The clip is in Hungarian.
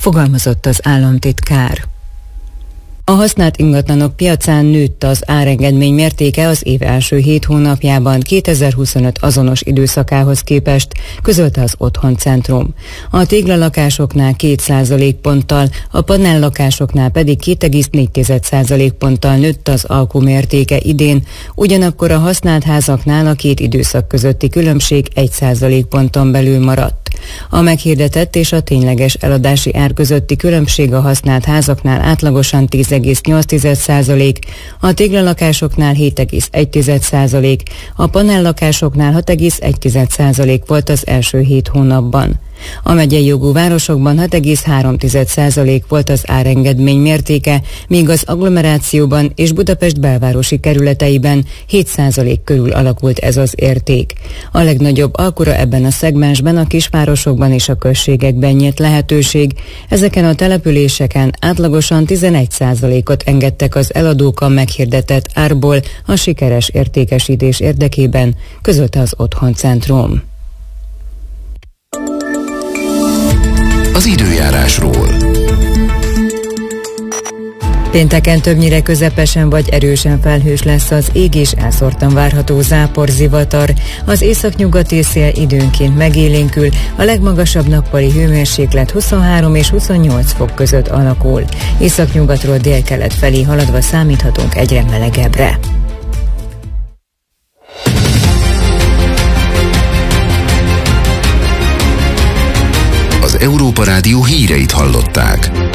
fogalmazott az államtitkár. A használt ingatlanok piacán nőtt az árengedmény mértéke az év első 7 hónapjában 2025 azonos időszakához képest, közölte az Otthoncentrum. A téglalakásoknál 2 ponttal, a panellakásoknál pedig 2,4 ponttal nőtt az alkú mértéke idén, ugyanakkor a használt házaknál a két időszak közötti különbség 1 ponton belül maradt. A meghirdetett és a tényleges eladási ár közötti különbség a használt házaknál átlagosan 10,8%, a téglalakásoknál 7,1%, a panellakásoknál 6,1% volt az első 7 hónapban. A megyei jogú városokban 6,3% volt az árengedmény mértéke, míg az agglomerációban és Budapest belvárosi kerületeiben 7% körül alakult ez az érték. A legnagyobb alkura ebben a szegmensben a kisvárosokban és a községekben nyílt lehetőség. Ezeken a településeken átlagosan 11%-ot engedtek az eladók a meghirdetett árból a sikeres értékesítés érdekében, közölte az Otthoncentrum. Az időjárásról. Pénteken többnyire közepesen vagy erősen felhős lesz az ég, és elszórtan várható zápor, zivatar. Az északnyugati szél időnként megélénkül, a legmagasabb nappali hőmérséklet 23 és 28 fok között alakul. Északnyugatról délkelet felé haladva számíthatunk egyre melegebbre. Az Európa Rádió híreit hallották.